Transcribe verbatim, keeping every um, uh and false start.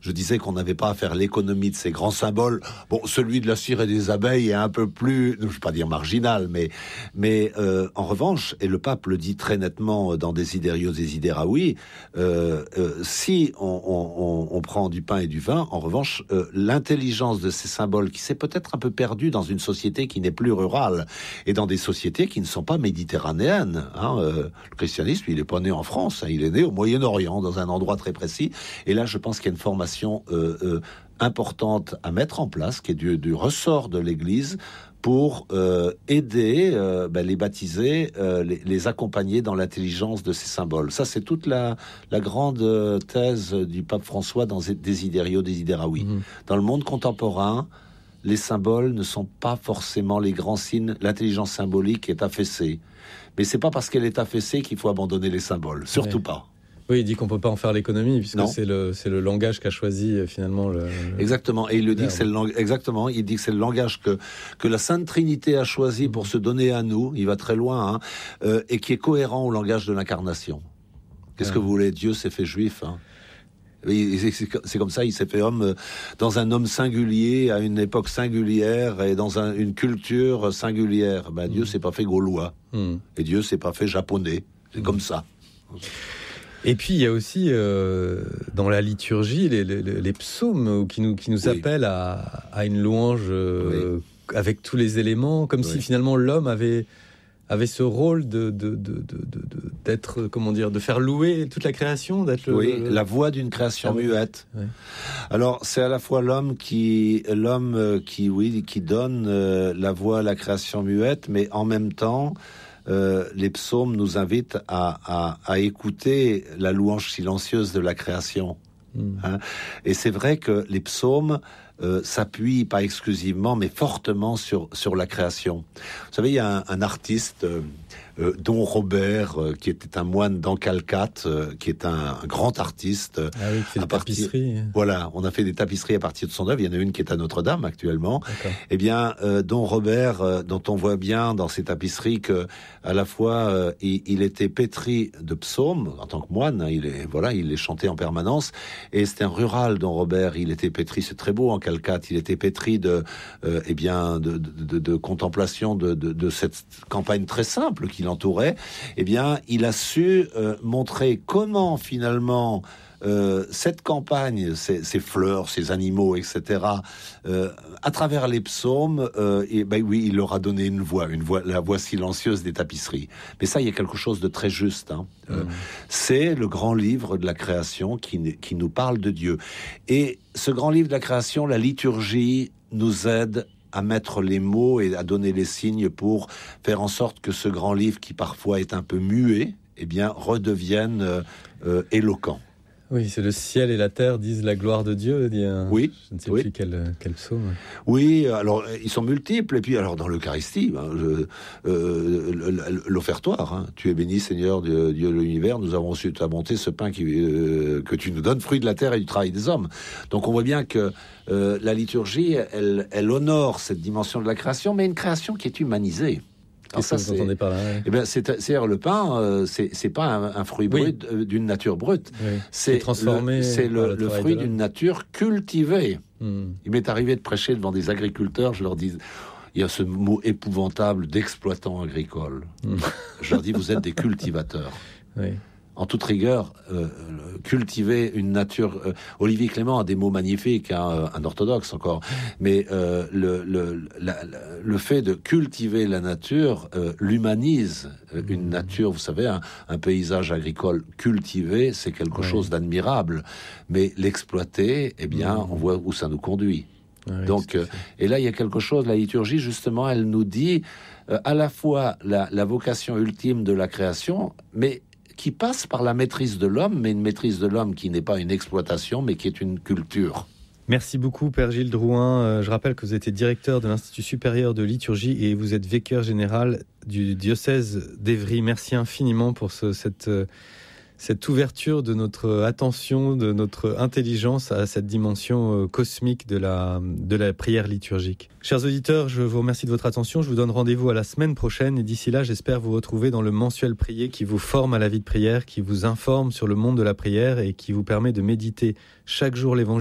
je disais qu'on n'avait pas à faire l'économie de ces grands symboles. Bon, celui de la cire et des abeilles est un peu plus, je ne veux pas dire marginal, mais, mais euh, en revanche, et le pape le dit très nettement dans Desiderios Desideravi, euh, euh, si on, on, on prend du pain et du vin, en revanche, euh, l'intelligence de ces symboles qui s'est peut-être un peu perdue dans une société qui n'est plus rurale et dans des sociétés qui ne sont pas méditerranéennes. Hein, euh, le christianisme, il n'est pas né en France, hein, il est né au Moyen-Orient, dans un endroit très précis. Et là, je pense qu'il y a une formation euh, euh, importante à mettre en place, qui est du, du ressort de l'Église, pour euh, aider euh, ben, les baptisés, euh, les, les accompagner dans l'intelligence de ces symboles. Ça, c'est toute la, la grande thèse du pape François dans Desiderio Desideravi. Mmh. Dans le monde contemporain, les symboles ne sont pas forcément les grands signes. L'intelligence symbolique est affaissée. Mais c'est pas parce qu'elle est affaissée qu'il faut abandonner les symboles. Surtout ouais. pas. Oui, il dit qu'on ne peut pas en faire l'économie, puisque c'est le, c'est le langage qu'a choisi, finalement, le... Exactement, et il le dit que c'est le, lang... Exactement, il dit que c'est le langage que, que la Sainte Trinité a choisi pour se donner à nous, il va très loin, hein, euh, et qui est cohérent au langage de l'incarnation. Qu'est-ce ouais. que vous voulez ? Dieu s'est fait juif, hein. C'est comme ça, il s'est fait homme dans un homme singulier, à une époque singulière et dans un, une culture singulière. Ben, Dieu mmh. s'est pas fait gaulois, mmh. et Dieu s'est pas fait japonais. C'est mmh. comme ça. Et puis, il y a aussi, euh, dans la liturgie, les, les, les psaumes qui nous, qui nous oui. appellent à, à une louange euh, oui. avec tous les éléments, comme oui. si finalement l'homme avait, avait ce rôle de, de, de, de, de, d'être, comment dire, de faire louer toute la création, d'être le, oui, le... la voix d'une création ah, muette. Oui. Alors, c'est à la fois l'homme qui, l'homme qui, oui, qui donne euh, la voix à la création muette, mais en même temps, Euh, les psaumes nous invitent à, à, à écouter la louange silencieuse de la création. Mmh. Hein, et c'est vrai que les psaumes euh, s'appuient pas exclusivement, mais fortement sur, sur la création. Vous savez, il y a un, un artiste, euh, euh, Don Robert, euh, qui était un moine d'Ancalcat, euh, qui est un, un grand artiste. Ah oui, qui fait des partir... tapisseries. Voilà, on a fait des tapisseries à partir de son œuvre. Il y en a une qui est à Notre-Dame actuellement. D'accord. Eh bien, euh, Don Robert, euh, dont on voit bien dans ses tapisseries que, à la fois, euh, il, il était pétri de psaumes en tant que moine. Hein, il est, voilà, il les chantait en permanence. Et c'était un rural, Don Robert. Il était pétri, c'est très beau en Calcate. Il était pétri de, euh, eh bien, de, de, de, de contemplation de, de, de cette campagne très simple qui l'entourait. Eh bien, il a su euh, montrer comment finalement euh, cette campagne, ces, ces fleurs, ces animaux, et cetera, euh, à travers les psaumes, euh, et ben oui, il leur a donné une voix, une voix, la voix silencieuse des tapisseries. Mais ça, il y a quelque chose de très juste. Hein. Mmh. Euh, c'est le grand livre de la création qui, qui nous parle de Dieu. Et ce grand livre de la création, la liturgie, nous aide à mettre les mots et à donner les signes pour faire en sorte que ce grand livre, qui parfois est un peu muet, eh bien, redevienne euh, euh, éloquent. Oui, c'est le ciel et la terre disent la gloire de Dieu. Dit un... Oui. Je ne sais oui. plus quel, quel psaume. Oui, alors ils sont multiples. Et puis, alors dans l'Eucharistie, hein, je, euh, l'offertoire. Hein, tu es béni, Seigneur, Dieu, Dieu de l'univers. Nous avons reçu ta bonté, ce pain qui, euh, que tu nous donnes, fruit de la terre et du travail des hommes. Donc, on voit bien que euh, la liturgie, elle, elle honore cette dimension de la création, mais une création qui est humanisée. Alors ça, vous entendez par là, ouais. Eh ben, c'est, c'est-à-dire le pain, euh, c'est, c'est pas un, un fruit brut oui. euh, d'une nature brute. Oui. C'est, c'est transformé. Le, c'est le, le, le fruit d'une nature cultivée. Hmm. Il m'est arrivé de prêcher devant des agriculteurs. Je leur dis, il y a ce mot épouvantable d'exploitant agricole. Hmm. Je leur dis, vous êtes des cultivateurs. Oui. En toute rigueur, euh, cultiver une nature... Euh, Olivier Clément a des mots magnifiques, hein, un orthodoxe encore, mais euh, le, le, la, la, le fait de cultiver la nature euh, l'humanise. Euh, une nature, vous savez, un, un paysage agricole cultivé, c'est quelque ouais. chose d'admirable. Mais l'exploiter, eh bien, mmh. on voit où ça nous conduit. Ouais, Donc, euh, et là, il y a quelque chose, la liturgie, justement, elle nous dit euh, à la fois la, la vocation ultime de la création, mais qui passe par la maîtrise de l'homme, mais une maîtrise de l'homme qui n'est pas une exploitation, mais qui est une culture. Merci beaucoup, Père Gilles Drouin. Euh, je rappelle que vous êtes directeur de l'Institut supérieur de liturgie et vous êtes vicaire général du diocèse d'Évry. Merci infiniment pour ce, cette, euh, cette ouverture de notre attention, de notre intelligence à cette dimension euh, cosmique de la, de la prière liturgique. Chers auditeurs, je vous remercie de votre attention. Je vous donne rendez-vous à la semaine prochaine et d'ici là, j'espère vous retrouver dans le mensuel prier qui vous forme à la vie de prière, qui vous informe sur le monde de la prière et qui vous permet de méditer chaque jour l'évangile